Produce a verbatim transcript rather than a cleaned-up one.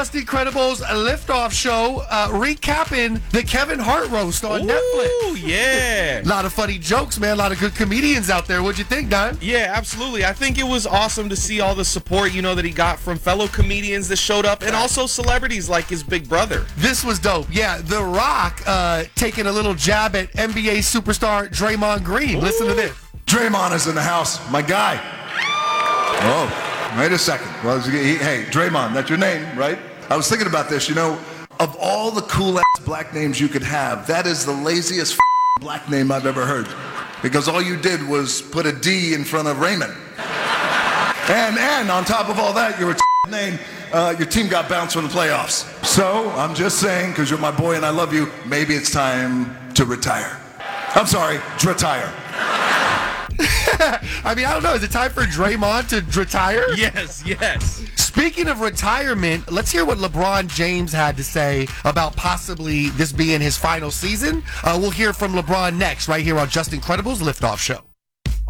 Just Incredibles Liftoff Show, uh, recapping the Kevin Hart roast on Ooh, Netflix. Yeah. A lot of funny jokes, man. A lot of good comedians out there. What'd you think, Don? Yeah, absolutely. I think it was awesome to see all the support, you know, that he got from fellow comedians that showed up and also celebrities like his big brother. This was dope. Yeah, The Rock uh, taking a little jab at N B A superstar Draymond Green. Ooh. Listen to this. Draymond is in the house. My guy. Oh, wait a second. Well, he, hey, Draymond, that's your name, right? I was thinking about this, you know, of all the cool-ass black names you could have, that is the laziest black name I've ever heard. Because all you did was put a D in front of Raymond. And, and on top of all that, you're a name, uh, your team got bounced from the playoffs. So, I'm just saying, because you're my boy and I love you, maybe it's time to retire. I'm sorry, retire. I mean, I don't know. Is it time for Draymond to retire? Yes, yes. Speaking of retirement, let's hear what LeBron James had to say about possibly this being his final season. Uh, we'll hear from LeBron next, right here on Just Incredibles Liftoff Show.